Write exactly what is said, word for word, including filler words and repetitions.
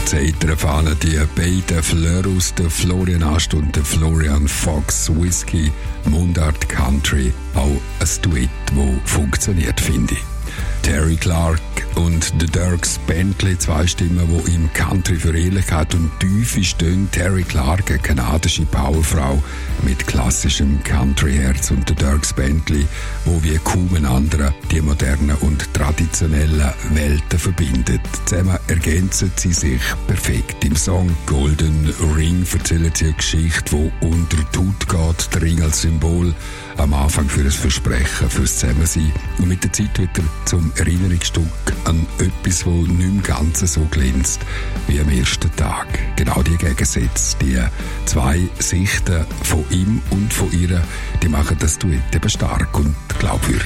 Zeitern fahren die beiden Fleurus, der Florian Ast und der Florian Fox Whisky, Mundart Country, auch ein Duett, das funktioniert, finde ich. Terry Clark und The Dierks Bentley, zwei Stimmen, die im Country für Ehrlichkeit und Tiefe stehen. Terry Clark, eine kanadische Powerfrau mit klassischem Country-Herz, und The Dierks Bentley, wo wie kaum ein anderer die modernen und traditionellen Welten verbindet. Zusammen ergänzen sie sich perfekt. Im Song Golden Ring erzählen sie eine Geschichte, die unter die Haut geht, der Ring als Symbol am Anfang für ein Versprechen, fürs Zusammensein. Und mit der Zeit wird er zum Erinnerungsstück an etwas, das nicht im Ganzen so glänzt wie am ersten Tag. Genau die Gegensätze, die zwei Sichten von ihm und von ihr, die machen das Duett eben stark und glaubwürdig.